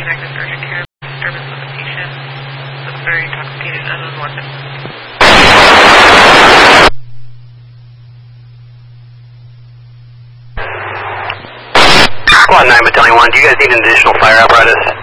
connected to urgent care. Disturbance with the patient. Looks very intoxicated, unknown weapon. Squad 9 Battalion 1, do you guys need an additional fire apparatus?